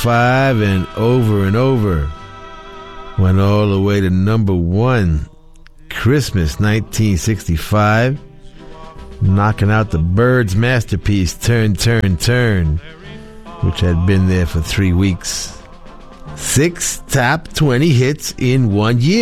5 and over. Went all the way to number 1, Christmas 1965. Knocking out the Byrds' masterpiece, Turn, Turn, Turn, which had been there for 3 weeks. 6 top 20 hits in 1 year.